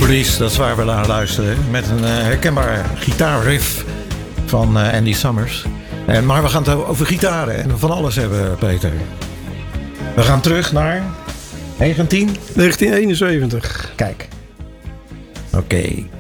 Grease, dat is waar we naar luisteren. Met een herkenbaar gitaarriff van Andy Summers. Maar we gaan het over gitaren en van alles hebben, Peter. We gaan terug naar 1971. Kijk. Oké.